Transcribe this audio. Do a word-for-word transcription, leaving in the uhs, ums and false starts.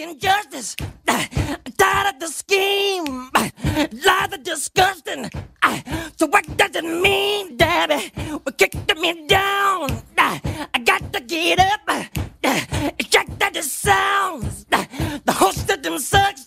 injustice. Tired of the scheme. Lies are disgusting. So what does it mean, Daddy? Well, kicked me down. I got to get up. Check that it sounds. The host of them sucks.